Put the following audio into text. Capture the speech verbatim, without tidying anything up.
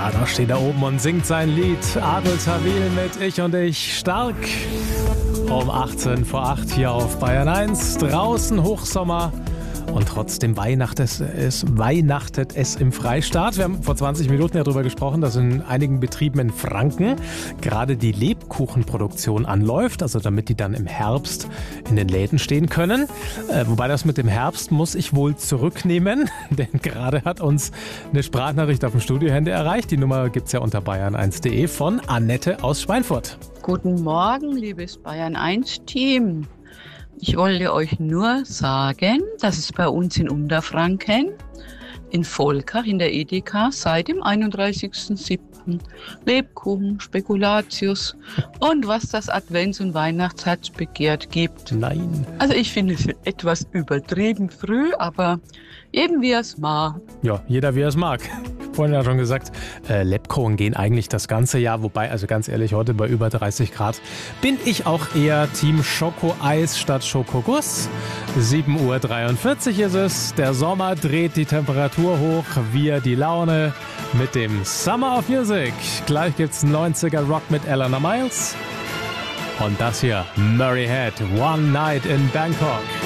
Ja, da steht er oben und singt sein Lied. Adel Tawil mit Ich und Ich stark. Um achtzehn vor acht hier auf Bayern eins. Draußen Hochsommer. Und trotzdem weihnachtet es, weihnachtet es im Freistaat. Wir haben vor zwanzig Minuten ja darüber gesprochen, dass in einigen Betrieben in Franken gerade die Lebkuchenproduktion anläuft, also damit die dann im Herbst in den Läden stehen können. Äh, wobei das mit dem Herbst muss ich wohl zurücknehmen, denn gerade hat uns eine Sprachnachricht auf dem Studiohandy erreicht. Die Nummer gibt es ja unter bayern eins punkt de von Annette aus Schweinfurt. Guten Morgen, liebes Bayern eins Team. Ich wollte euch nur sagen, dass es bei uns in Unterfranken, in Volkach, in der Edeka, seit dem einunddreißigsten siebten Lebkuchen, Spekulatius und was das Advents- und Weihnachtsherz begehrt gibt. Nein. Also ich finde es etwas übertrieben früh, aber jedem wie er es mag. Ja, jeder wie er es mag. Vorhin ja schon gesagt, äh, Lebkuchen gehen eigentlich das ganze Jahr, wobei, also ganz ehrlich, heute bei über dreißig Grad bin ich auch eher Team Schokoeis statt Schokoguss. sieben Uhr dreiundvierzig ist es, der Sommer dreht die Temperatur hoch, wir die Laune mit dem Summer of Music. Gleich gibt's neunziger Rock mit Eleanor Miles und das hier, Murray Head, One Night in Bangkok.